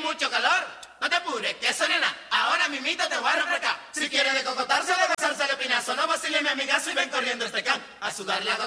mucho calor. No te apures, que eso nena, ahora mimito te voy a refrescar. Si quieres de cocotarse, de gozarse el pinazo, no vacile mi amigazo y ven corriendo este can a sudarle a